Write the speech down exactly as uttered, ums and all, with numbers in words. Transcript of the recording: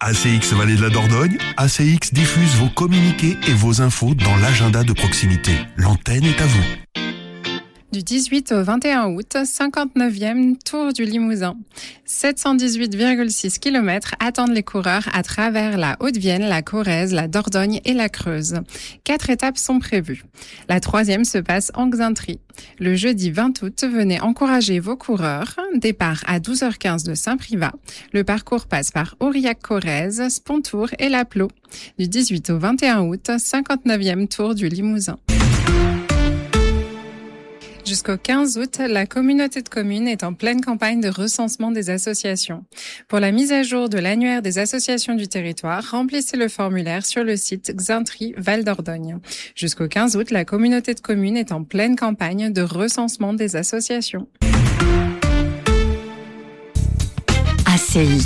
A C X Vallée de la Dordogne, A C X diffuse vos communiqués et vos infos dans l'agenda de proximité. L'antenne est à vous. Du dix-huit au vingt et un août, cinquante-neuvième Tour du Limousin. sept cent dix-huit virgule six kilomètres attendent les coureurs à travers la Haute-Vienne, la Corrèze, la Dordogne et la Creuse. Quatre étapes sont prévues. La troisième se passe en Xainterie. Le jeudi vingt août, venez encourager vos coureurs. Départ à douze heures quinze de Saint-Privat. Le parcours passe par Aurillac-Corrèze, Spontour et La Plo. Du dix-huit au vingt et un août, cinquante-neuvième Tour du Limousin. Jusqu'au quinze août, la communauté de communes est en pleine campagne de recensement des associations. Pour la mise à jour de l'annuaire des associations du territoire, remplissez le formulaire sur le site Xainterie Val Dordogne. Jusqu'au quinze août, la communauté de communes est en pleine campagne de recensement des associations. A C I